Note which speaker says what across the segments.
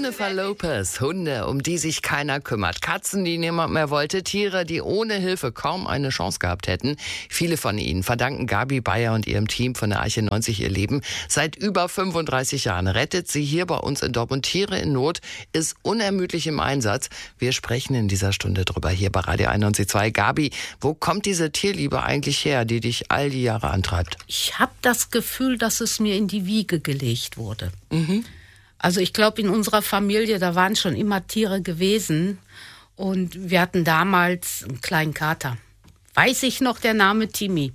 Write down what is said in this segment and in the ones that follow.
Speaker 1: Jennifer Lopez, Hunde, um die sich keiner kümmert. Katzen, die niemand mehr wollte. Tiere, die ohne Hilfe kaum eine Chance gehabt hätten. Viele von ihnen verdanken Gabi Beyer und ihrem Team von der Arche 90 ihr Leben. Seit über 35 Jahren rettet sie hier bei uns in Dortmund Tiere in Not, ist unermüdlich im Einsatz. Wir sprechen in dieser Stunde drüber hier bei Radio 91.2. Gabi, wo kommt diese Tierliebe eigentlich her, die dich all die Jahre antreibt?
Speaker 2: Ich habe das Gefühl, dass es mir in die Wiege gelegt wurde. Also ich glaube, in unserer Familie, da waren schon immer Tiere gewesen. Und wir hatten damals einen kleinen Kater. Weiß ich noch, der Name Timmy.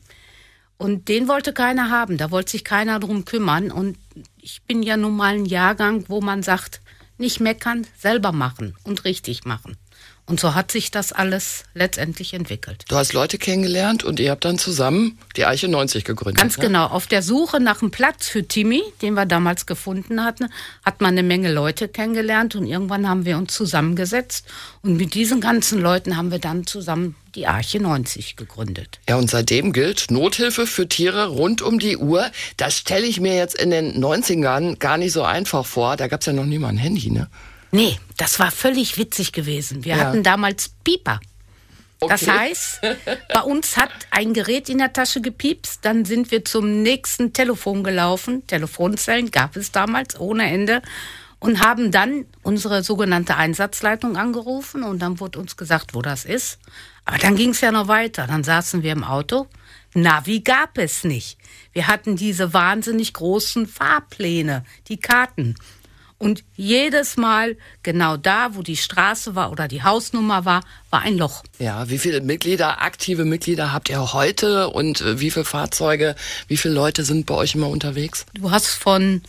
Speaker 2: Und den wollte keiner haben, da wollte sich keiner drum kümmern. Und ich bin ja nun mal ein Jahrgang, wo man sagt, nicht meckern, selber machen und richtig machen. Und so hat sich das alles letztendlich entwickelt.
Speaker 1: Du hast Leute kennengelernt und ihr habt dann zusammen die Arche 90 gegründet.
Speaker 2: Ganz genau. Auf der Suche nach einem Platz für Timmy, den wir damals gefunden hatten, hat man eine Menge Leute kennengelernt und irgendwann haben wir uns zusammengesetzt. Und mit diesen ganzen Leuten haben wir dann zusammen die Arche 90 gegründet.
Speaker 1: Ja, und seitdem gilt Nothilfe für Tiere rund um die Uhr. Das stelle ich mir jetzt in den 90ern gar nicht so einfach vor. Da gab es ja noch nie mal ein Handy, ne?
Speaker 2: Nee, das war völlig witzig gewesen. Wir hatten damals Pieper. Okay. Das heißt, bei uns hat ein Gerät in der Tasche gepiepst, dann sind wir zum nächsten Telefon gelaufen. Telefonzellen gab es damals ohne Ende. Und haben dann unsere sogenannte Einsatzleitung angerufen und dann wurde uns gesagt, wo das ist. Aber dann ging es ja noch weiter. Dann saßen wir im Auto. Navi gab es nicht. Wir hatten diese wahnsinnig großen Fahrpläne, die Karten. Und jedes Mal, genau da, wo die Straße war oder die Hausnummer war ein Loch.
Speaker 1: Ja, wie viele Mitglieder, aktive Mitglieder habt ihr heute und wie viele Fahrzeuge, wie viele Leute sind bei euch immer unterwegs?
Speaker 2: Du hast von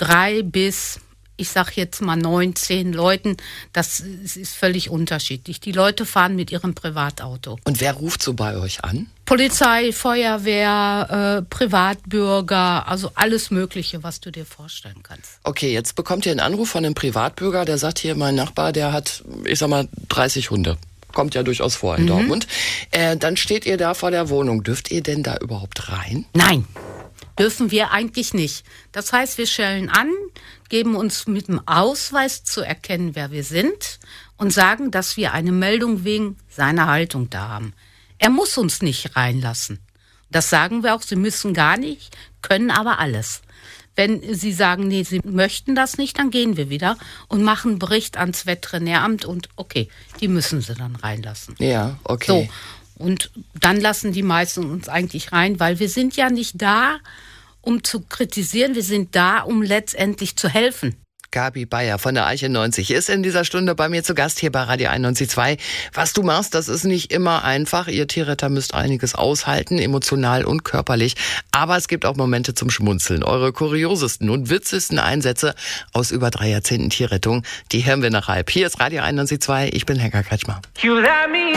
Speaker 2: 3 bis, ich sag jetzt mal 9, 10 Leuten, das ist völlig unterschiedlich. Die Leute fahren mit ihrem Privatauto.
Speaker 1: Und wer ruft so bei euch an?
Speaker 2: Polizei, Feuerwehr, Privatbürger, also alles Mögliche, was du dir vorstellen kannst.
Speaker 1: Okay, jetzt bekommt ihr einen Anruf von einem Privatbürger, der sagt hier, mein Nachbar, der hat, ich sag mal, 30 Hunde. Kommt ja durchaus vor in Dortmund. Dann steht ihr da vor der Wohnung. Dürft ihr denn da überhaupt rein?
Speaker 2: Nein, dürfen wir eigentlich nicht. Das heißt, wir schellen an, geben uns mit dem Ausweis zu erkennen, wer wir sind und sagen, dass wir eine Meldung wegen seiner Haltung da haben. Er muss uns nicht reinlassen. Das sagen wir auch, sie müssen gar nicht, können aber alles. Wenn sie sagen, nee, sie möchten das nicht, dann gehen wir wieder und machen einen Bericht ans Veterinäramt und okay, die müssen sie dann reinlassen.
Speaker 1: Ja, okay.
Speaker 2: So, und dann lassen die meisten uns eigentlich rein, weil wir sind ja nicht da, um zu kritisieren, wir sind da, um letztendlich zu helfen.
Speaker 1: Gabi Beyer von der Arche 90 ist in dieser Stunde bei mir zu Gast hier bei Radio 91.2. Was du machst, das ist nicht immer einfach. Ihr Tierretter müsst einiges aushalten, emotional und körperlich. Aber es gibt auch Momente zum Schmunzeln. Eure kuriosesten und witzesten Einsätze aus über 3 Jahrzehnten Tierrettung, die hören wir nach halb. Hier ist Radio 91.2. Ich bin Helga Kretschmer.